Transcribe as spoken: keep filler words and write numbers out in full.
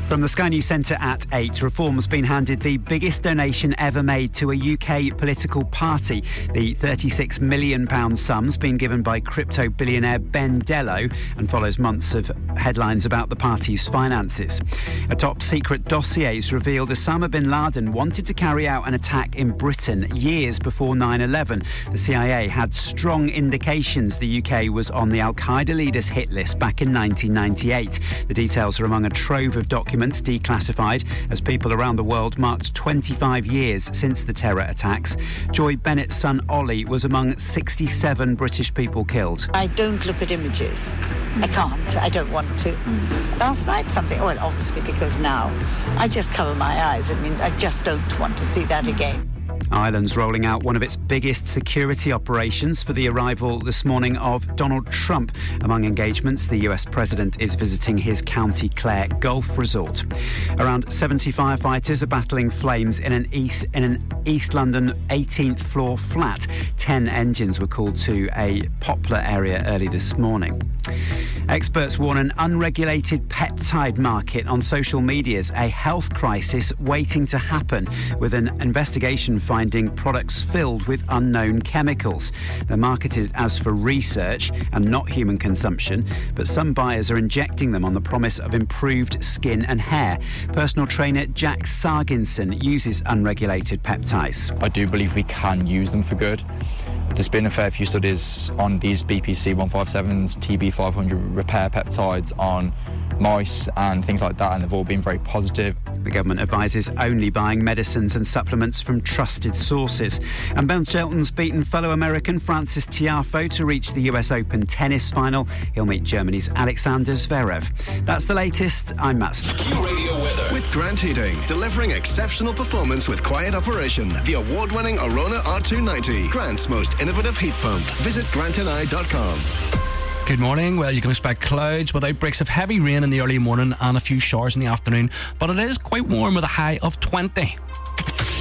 From the Sky News Centre at eight, Reform's been handed the biggest donation ever made to a U K political party. The thirty-six million pounds sum's been given by crypto billionaire Ben Dello and follows months of headlines about the party's finances. A top-secret dossier's revealed Osama bin Laden wanted to carry out an attack in Britain years before nine eleven. The C I A had strong indications the U K was on the Al-Qaeda leader's hit list back in nineteen ninety-eight. The details are among a trove of documents declassified as people around the world marked twenty-five years since the terror attacks. Joy Bennett's son Ollie was among sixty-seven British people killed. I don't look at images. I can't. I don't want to. Mm. Last night something, well, obviously because now I just cover my eyes. I mean, I just don't want to see that again. Ireland's rolling out one of its biggest security operations for the arrival this morning of Donald Trump. Among engagements, the U S president is visiting his County Clare golf resort. Around seventy firefighters are battling flames in an East, in an East London eighteenth floor flat. Ten engines were called to a Poplar area early this morning. Experts warn an unregulated peptide market on social media is a health crisis waiting to happen, with an investigation finding products filled with unknown chemicals. They're marketed as for research and not human consumption, but some buyers are injecting them on the promise of improved skin and hair. Personal trainer Jack Sarginson uses unregulated peptides. I do believe we can use them for good. There's been a fair few studies on these B P C one fifty-sevens, T B five hundred repair peptides on mice and things like that, and they've all been very positive. The government advises only buying medicines and supplements from trusted sources. And Ben Shelton's beaten fellow American Francis Tiafoe to reach the U S Open tennis final. He'll meet Germany's Alexander Zverev. That's the latest. I'm Matt Smith. Q Radio weather with Grant Heating, delivering exceptional performance with quiet operation. The award-winning Arona R two ninety, Grant's most innovative heat pump. Visit grant and I dot com. Good morning. Well, you can expect clouds with outbreaks of heavy rain in the early morning and a few showers in the afternoon, but it is quite warm with a high of twenty.